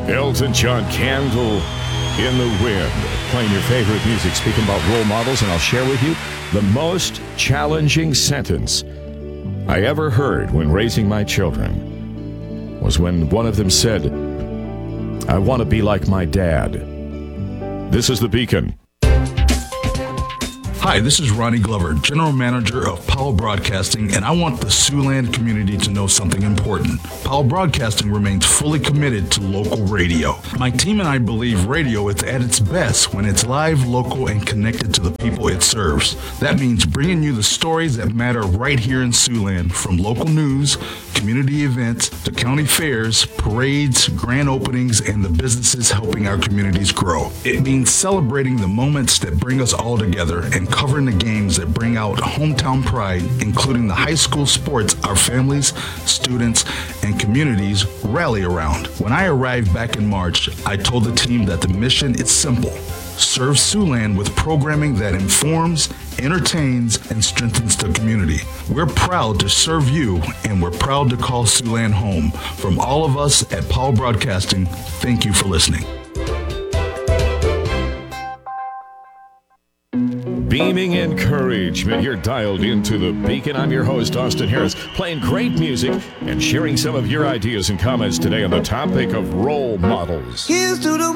Elton John, Candle in the Wind. Playing your favorite music, speaking about role models, and I'll share with you the most challenging sentence I ever heard when raising my children was when one of them said, "I want to be like my dad." This is The Beacon. Hi, this is Ronnie Glover, General Manager of Powell Broadcasting, and I want the Siouxland community to know something important. Powell Broadcasting remains fully committed to local radio. My team and I believe radio is at its best when it's live, local, and connected to the people it serves. That means bringing you the stories that matter right here in Siouxland, from local news, community events, to county fairs, parades, grand openings, and the businesses helping our communities grow. It means celebrating the moments that bring us all together and covering the games that bring out hometown pride, including the high school sports our families, students, and communities rally around. When I arrived back in March, I told the team that the mission is simple: serve Siouxland with programming that informs, entertains, and strengthens the community. We're proud to serve you, and we're proud to call Siouxland home. From all of us at Powell Broadcasting, thank you for listening. Beaming encouragement. You're dialed into The Beacon. I'm your host, Austin Harris, playing great music and sharing some of your ideas and comments today on the topic of role models. Here's to the